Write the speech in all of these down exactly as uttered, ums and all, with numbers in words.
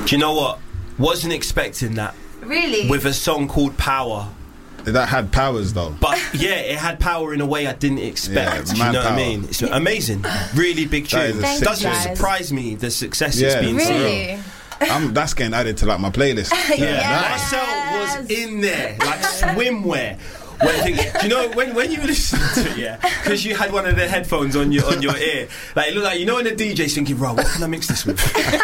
Do you know what? Wasn't expecting that. Really? With a song called Power. That had powers though. But yeah, it had power in a way I didn't expect. Yeah, you know power. what I mean? It's amazing. Really big tune. Thank Doesn't you, guys. surprise me the success Yeah, it's been. Really? I'm, that's getting added to like my playlist. Yeah, Yes. Marcel was in there like swimwear. When I think, do you know when when you listen to it, yeah, because you had one of the headphones on your on your ear, like it looked like, you know, when the D J's thinking, "Bro, what can I mix this with?"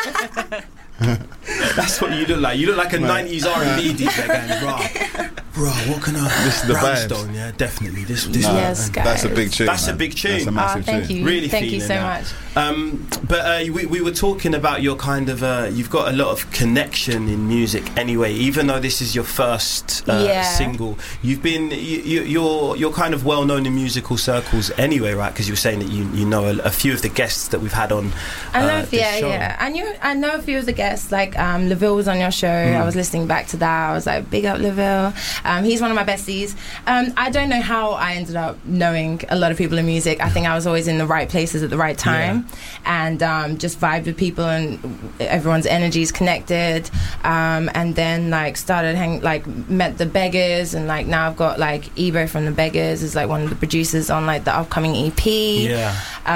That's what you look like. You look like a nineties R and B D J going, "Bro, bro, what can I?" This is the Brownstone, vibes. yeah, definitely. This, this, Nah, Yes, and guys. That's a big tune. That's a man. big tune. That's a Oh, massive thank tune. you. Really Thank you feeling so that. much. Um, but uh, we, we were talking about your kind of uh, you've got a lot of connection in music anyway, even though this is your first uh, Yeah. single. You've been you, you, you're you're kind of well known in musical circles anyway, right? Because you were saying that you you know a, a few of the guests that we've had on I know, uh, this yeah, show. yeah. I knew, I know a few of the guests. Like um, Laville was on your show. Mm. I was listening back to that. I was like, big up Laville. Um, he's one of my besties. Um, I don't know how I ended up knowing a lot of people in music. I think I was always in the right places at the right time, and um, just vibed with people, and everyone's energies connected. Um, and then like started hang, like met the Beggars, and like now I've got like Ebo from the Beggars is like one of the producers on like the upcoming E P. Yeah.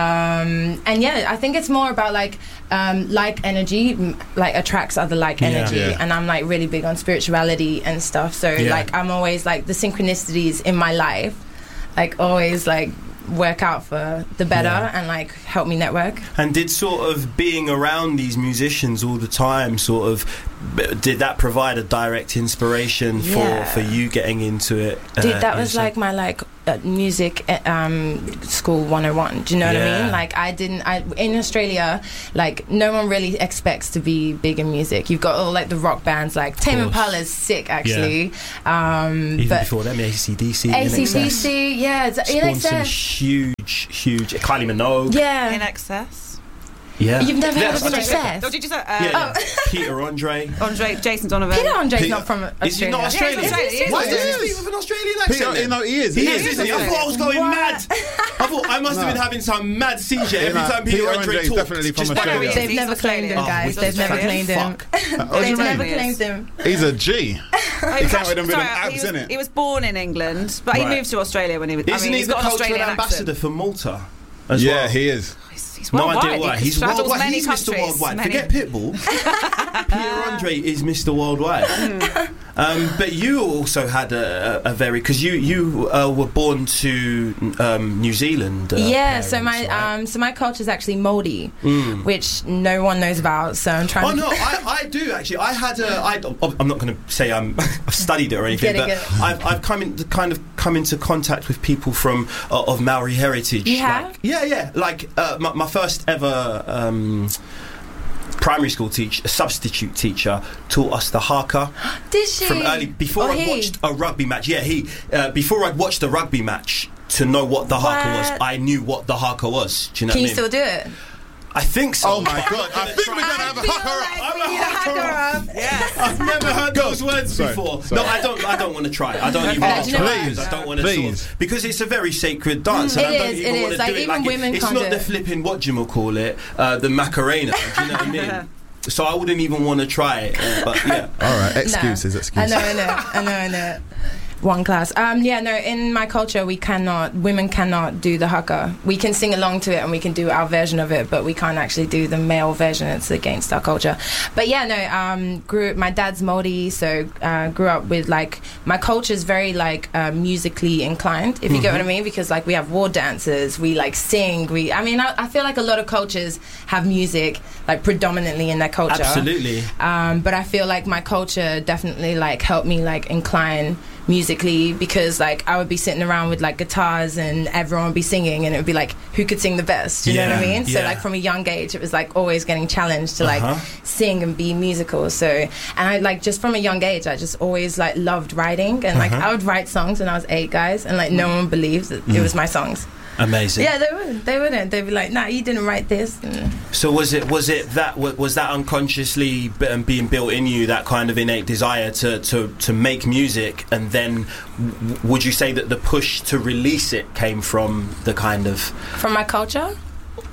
Um, and yeah, I think it's more about like um, like energy m- like attracts other like Yeah. energy, Yeah. and I'm like really big on spirituality and stuff. So Yeah. like I'm always like the synchronicities in my life, like always like work out for the better Yeah. and like help me network. And did sort of being around these musicians all the time sort of b- did that provide a direct inspiration for, Yeah. for you getting into it? uh, Dude, that was yourself? like my like uh, music uh, um, school one oh one. Do you know what I Yeah. mean? Like I didn't. I in Australia, like no one really expects to be big in music. You've got all like the rock bands, like Tame course. Impala is sick actually. Um, Even but before them, A C D C, A C D C, yeah, it's spawned N X some S. huge, huge. Kylie Minogue. Yeah. In excess. Yeah. You've never Yeah, heard of that's N what X I said. S? What did you say? Uh, Yeah, yeah. Peter Andre. Andre, Jason Donovan. Peter Andre's Peter- not from Australia. Is he not Australian? Yeah, he's Australian. Why He does he is. speak with an Australian Peter, accent? you know, he is. He, He is, is. isn't he? I Australian. thought I was going What? mad. I thought I must have No. been having some mad seizure every nah, time Peter, Peter Andre Andre is talked. definitely from Just by Australia. the way. They've He's never claimed him, Australian. guys. Oh, They've never Australian. claimed him. Fuck. What do you They've mean? never He is. claimed him. He's a G. Oh, he You was can't actually- with them sorry, abs, he was, innit? he was born in England, but he Right. moved to Australia when he was. Isn't I mean, he he's the got an cultural Australian ambassador accent. for Malta as Yeah, well? he is. He's, he's No worldwide. idea why. He He's straddles worldwide. many He's Mister countries, Worldwide. many- Forget Pitbull. Peter Andre is Mister Worldwide. um, but you also had a, a, a very because you you uh, were born to um, New Zealand. Uh, Yeah, so my parents, right? um, so my culture is actually Māori, Mm. which no one knows about. So I'm trying. Oh to no, I, I do actually. I had a. I, I'm not going to say I'm. I've studied it or anything, Get it, but get it. I've, I've come in kind of come into contact with people from uh, of Maori heritage. You have? Like, yeah, yeah. Like uh, my, my first ever. Um, primary school teacher, a substitute teacher, taught us the haka Did she? from early before Oh, I he? watched a rugby match. Yeah, he uh, before I'd watched a rugby match to know what the haka was. What? I knew what the haka was. Do you know Can what you I mean? still do it? I think so. Oh my God, I think we're going to have a haka up. I'm a we need a haka haka up. up. Yes. I've never heard those words Sorry, before. sorry. No, I don't. I don't want to try. I don't even No, want do to you know try. what? because I don't want to Please. sort of, because it's a very sacred dance. Mm, and it I don't is, even it want is. to Like, do it even like women it, it's can't not do the it. flipping what Jim will call it, uh, the Macarena. Do you know what I mean? So I wouldn't even want to try it. uh, But yeah. All right, No. excuses, I excuses. know, I know, I know, I know. One class. Um, yeah, no. In my culture, we cannot. Women cannot do the haka. We can sing along to it and we can do our version of it, but we can't actually do the male version. It's against our culture. But yeah, no. Um, grew. My dad's Māori, so uh, grew up with like my culture is very like uh, musically inclined. If you get what I mean, because like we have war dances, we like sing. We. I mean, I, I feel like a lot of cultures have music like predominantly in their culture. Absolutely. Um, but I feel like my culture definitely like helped me like incline musically, because like I would be sitting around with like guitars and everyone would be singing and it would be like who could sing the best, you know what I Yeah, mean? So yeah. like from a young age it was like always getting challenged to like Uh-huh. sing and be musical. So and I like just from a young age I just always like loved writing, and like Uh-huh. I would write songs when I was eight, guys, and like no one believed that it was my songs. Amazing. Yeah, they wouldn't. They wouldn't. They'd be like, "Nah, you didn't write this." And So was it was it that wa- was that unconsciously b- um, being built in you, that kind of innate desire to, to, to make music, and then w- would you say that the push to release it came from the kind of from my culture.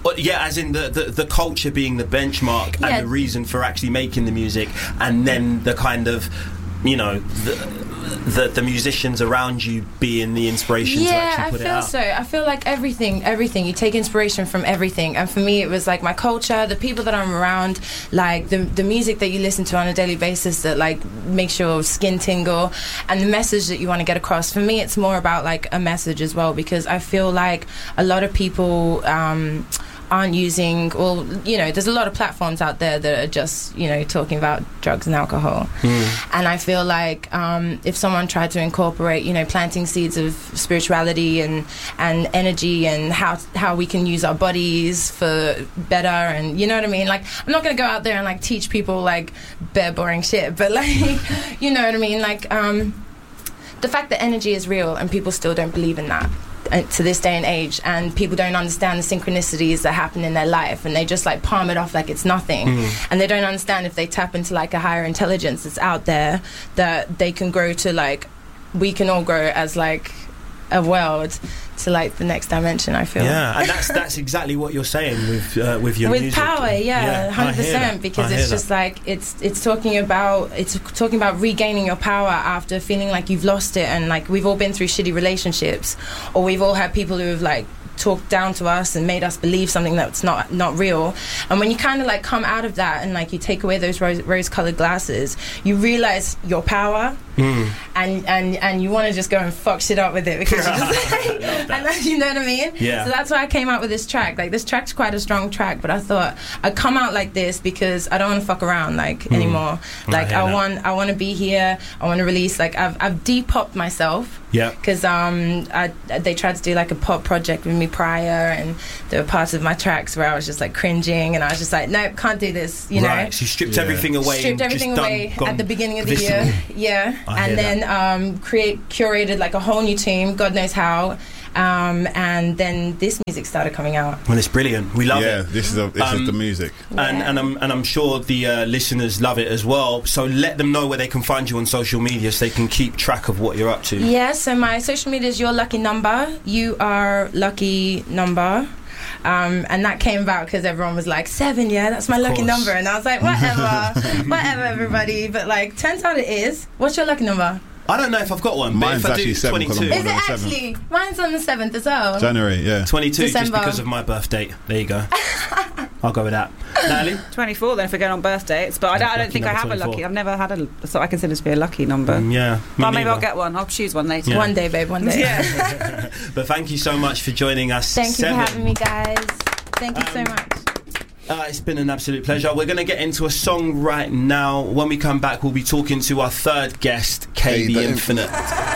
Or, yeah, as in the, the, the culture being the benchmark Yeah. and the reason for actually making the music, and then the kind of, you know, the the, the musicians around you being the inspiration to Yeah, actually I put it feel out. so. I feel like everything, everything. You take inspiration from everything, and for me, it was like my culture, the people that I'm around, like the the music that you listen to on a daily basis that like makes your skin tingle, and the message that you want to get across. For me, it's more about like a message as well, because I feel like a lot of people. Um, aren't using, well, you know, there's a lot of platforms out there that are just, you know, talking about drugs and alcohol. Mm. And I feel like um, if someone tried to incorporate, you know, planting seeds of spirituality and, and energy and how how we can use our bodies for better, and you know what I mean? Like, I'm not going to go out there and like teach people like bare boring shit, but like, you know what I mean? Like, um, the fact that energy is real and people still don't believe in that. To this day and age, and people don't understand the synchronicities that happen in their life, and they just like palm it off like it's nothing. Mm. And they don't understand if they tap into like a higher intelligence that's out there, that they can grow to like, we can all grow as like a world to like the next dimension. I feel. Yeah, and that's that's exactly what you're saying with uh, with your with music. power. Yeah, one hundred percent. Because it's just that. like it's it's talking about it's talking about regaining your power after feeling like you've lost it, and like we've all been through shitty relationships, or we've all had people who have like talked down to us and made us believe something that's not not real. And when you kind of like come out of that and like you take away those rose, rose-colored glasses, you realize your power. Mm. and and and you want to just go and fuck shit up with it, because you're just like, and then, you know what I mean? Yeah. So that's why I came out with this track. Like, this track's quite a strong track, but I thought I'd come out like this because I don't want to fuck around like mm. anymore. Like I, I want I want to be here. I want to release, like I've I've de-popped myself. Yeah. Because um I they tried to do like a pop project with me prior, and there were parts of my tracks where I was just like cringing, and I was just like, nope, can't do this. You right. know. So you stripped yeah. everything away. Stripped and everything just away done, at the beginning of the visceral. year. Yeah. I and then um, create curated like a whole new team, God knows how, um, and then this music started coming out. Well, it's brilliant. We love yeah, it. Yeah, this is a, this um, is the music, yeah. and and I'm and I'm sure the uh, listeners love it as well. So let them know where they can find you on social media, so they can keep track of what you're up to. Yeah. So my social media is Your Lucky Number. You are lucky number. Um, and that came about because everyone was like, seven, yeah, that's my of lucky course. number. And I was like, whatever, whatever, everybody. But like, turns out it is. What's your lucky number? I don't know if I've got one. Mine's but if I actually do, seven, 'cause I'm twenty-two. born Is on it the actually? Mine's on the seventh as well. January, yeah. twenty-two, December. just because of my birth date. There you go. I'll go with that. Natalie? twenty-four then, if we're going on birth dates. But I don't, I don't Lucky think I number have twenty-four. a lucky. I've never had a, so I consider to be a lucky number. Mm, yeah. But me maybe I'll neither. get one. I'll choose one later. Yeah. One day, babe, one day. Yeah. But thank you so much for joining us. Thank Seven. you for having me, guys. Thank you Um, so much. Uh, it's been an absolute pleasure. We're going to get into a song right now. When we come back, we'll be talking to our third guest, K, K the the Infinite.